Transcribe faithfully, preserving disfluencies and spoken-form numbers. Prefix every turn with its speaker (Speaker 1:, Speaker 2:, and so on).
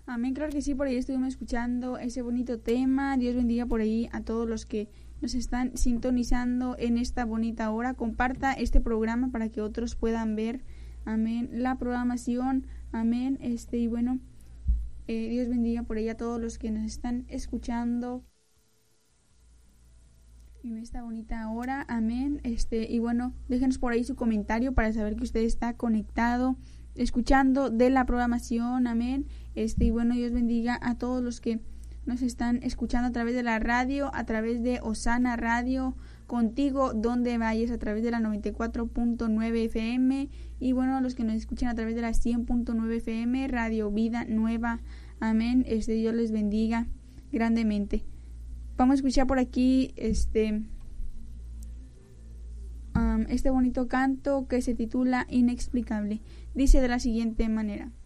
Speaker 1: Amén, claro que sí, por ahí estuvimos escuchando ese bonito tema. Dios bendiga por ahí a todos los que nos están sintonizando en esta bonita hora. Comparta este programa para que otros puedan ver, amén, la programación, amén, este, y bueno, eh, Dios bendiga por ahí a todos los que nos están escuchando en esta bonita hora, amén, este, y bueno, déjenos por ahí su comentario para saber que usted está conectado, escuchando de la programación, amén, este, y bueno, Dios bendiga a todos los que nos están escuchando a través de la radio, a través de Osana Radio, contigo donde vayas, a través de la noventa y cuatro punto nueve F M, y bueno, los que nos escuchan a través de la cien punto nueve F M, Radio Vida Nueva, amén, este, Dios les bendiga grandemente. Vamos a escuchar por aquí este, um, este bonito canto que se titula Inexplicable. Dice de la siguiente manera: